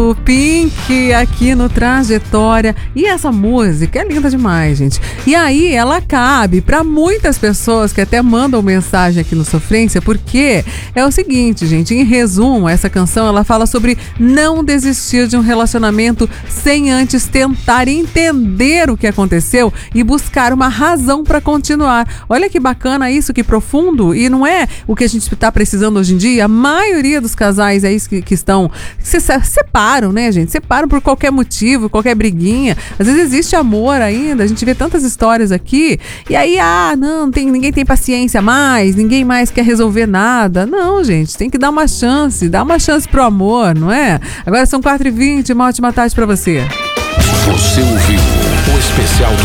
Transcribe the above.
do Pink aqui no Trajetória. E essa música é linda demais, gente. E aí ela cabe para muitas pessoas que até mandam mensagem aqui no Sofrência, porque é o seguinte, gente, em resumo, essa canção ela fala sobre não desistir de um relacionamento sem antes tentar entender o que aconteceu e buscar uma razão para continuar. Olha que bacana isso, que profundo. E não é o que a gente está precisando hoje em dia. A maioria dos casais aí que estão se separam, né, gente? Separam por qualquer motivo, qualquer briguinha. Às vezes existe amor ainda. A gente vê tantas histórias aqui. E aí, ninguém tem paciência mais, ninguém mais quer resolver nada. Não, gente, tem que dar uma chance. Dá uma chance pro amor, não é? Agora são 4h20, uma ótima tarde para você. Você ouviu o especial do